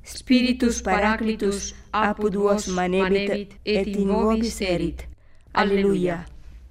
Spiritus Paraclitus apud vos manebit et in vobis erit. Alleluia.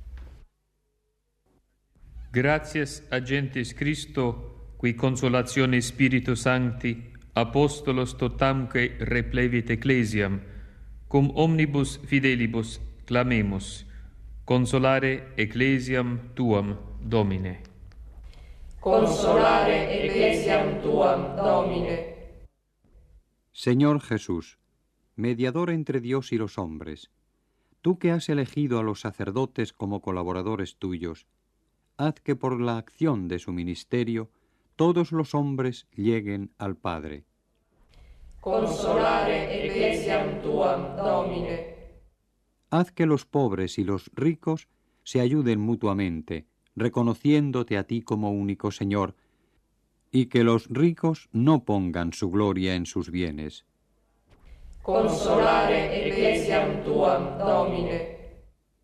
Gratias agentes Christo, qui consolatione Spiritu Sancti, apostolos totamque replevit ecclesiam, cum omnibus fidelibus clamemus, consolare ecclesiam tuam, Domine. Consolare ecclesiam tuam, Domine. Señor Jesús, mediador entre Dios y los hombres, tú que has elegido a los sacerdotes como colaboradores tuyos, haz que por la acción de su ministerio todos los hombres lleguen al Padre. Consolare ecclesiam tuam, Domine. Haz que los pobres y los ricos se ayuden mutuamente, reconociéndote a ti como único Señor, y que los ricos no pongan su gloria en sus bienes. Consolare ecclesiam tuam, Domine.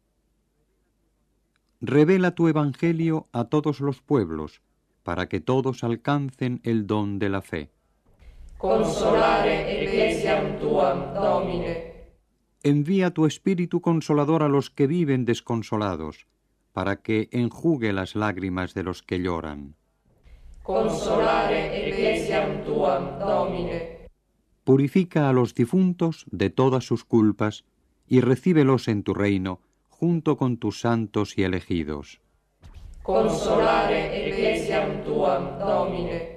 Revela tu evangelio a todos los pueblos, para que todos alcancen el don de la fe. Consolare ecclesiam tuam, Domine. Envía tu Espíritu Consolador a los que viven desconsolados, para que enjugue las lágrimas de los que lloran. Consolare ecclesiam tuam, Domine. Purifica a los difuntos de todas sus culpas y recíbelos en tu reino junto con tus santos y elegidos. Consolare ecclesiam tuam, Domine.